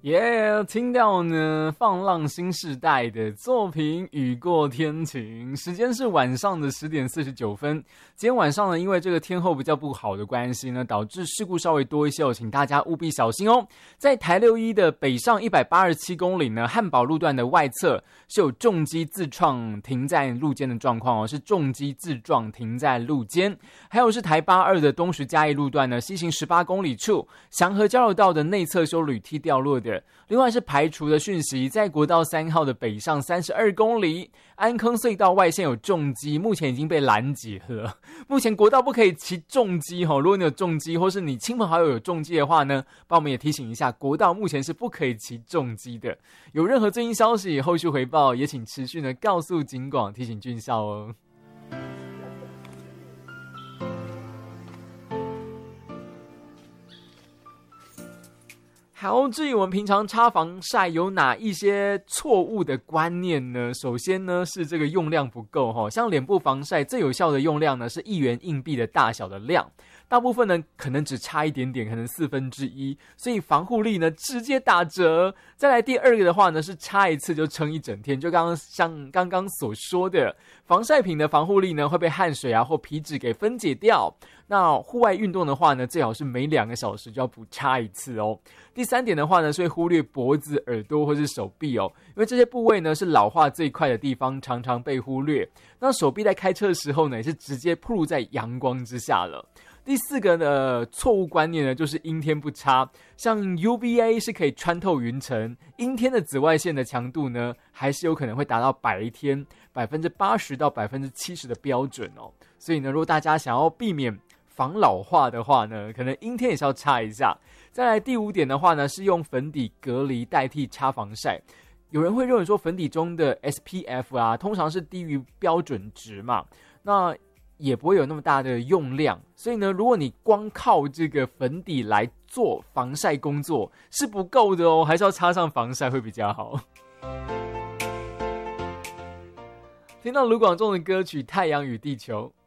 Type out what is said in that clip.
听到呢放浪新世代的作品《雨过天晴》，时间是晚上的10点49分。今天晚上呢，因为这个天候比较不好的关系呢，导致事故稍微多一些，请大家务必小心哦。在台61的北上187公里呢，汉宝路段的外侧是有重机自撞停在路肩的状况哦，是重机自撞停在路肩。还有是台82的东石嘉义路段呢，西行18公里处祥和交流道的内侧修铝梯掉落的。另外是排除的讯息，在国道3号的北上32公里，安坑隧道外线有重机，目前已经被拦截了。目前国道不可以骑重机哦，如果你有重机，或是你亲朋好友有重机的话呢，帮我们也提醒一下，国道目前是不可以骑重机的。有任何最新消息、后续回报，也请持续呢告诉警广，提醒军校哦。好，至于我们平常擦防晒有哪一些错误的观念呢？首先呢是这个用量不够齁，像脸部防晒最有效的用量呢是1元硬币的大小的量，大部分呢可能只差一点点，可能1/4，所以防护力呢直接打折。再来第二个的话呢是擦一次就撑一整天，就像刚刚所说的，防晒品的防护力呢会被汗水啊或皮脂给分解掉。那户外运动的话呢，最好是每2个小时就要补擦一次哦。第3点的话呢，是会忽略脖子、耳朵或是手臂哦，因为这些部位呢是老化最快的地方，常常被忽略。那手臂在开车的时候呢，也是直接暴露在阳光之下了。第4个的错误观念呢，就是阴天不擦，像 UVA 是可以穿透云层，阴天的紫外线的强度呢，还是有可能会达到白天80%到70%的标准哦。所以呢，如果大家想要避免防老化的话呢，可能阴天也是要擦一下。再来第5点的话呢，是用粉底隔离代替擦防晒。有人会认为说粉底中的 SPF 啊，通常是低于标准值嘛，那也不会有那么大的用量，所以呢，如果你光靠这个粉底来做防晒工作是不够的哦，还是要擦上防晒会比较好。听到卢广仲的歌曲《太阳与地球》。